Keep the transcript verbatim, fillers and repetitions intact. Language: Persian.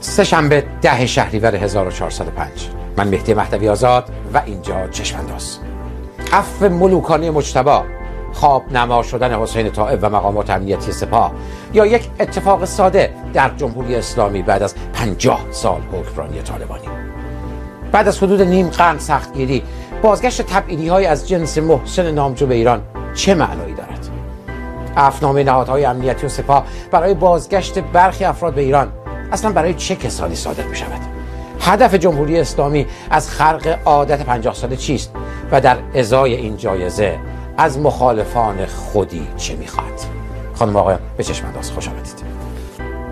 سه شنبه ده شهریور هزار و چهارصد و پنج. من مهدی مهدوی آزاد و اینجا چشم‌انداز. عفو ملوکانه مجتبی، خواب نما شدن حسین طائب و مقامات امنیتی سپاه، یا یک اتفاق ساده در جمهوری اسلامی بعد از پنجاه سال حکمرانی طالبانی. بعد از حدود نیم قرن سختگیری، بازگشت تبعیدی های از جنس محسن نامجو به ایران چه معنایی دارد؟ عفونامه نهادهای امنیتی و سپاه برای بازگشت برخی افراد به ایران اصلا برای چه کسانی صادر می شود؟ هدف جمهوری اسلامی از خرق عادت پنجاه ساله چیست و در ازای این جایزه از مخالفان خودی چه میخواد؟ خانم آقایان، به چشم انداز خوش آمدید.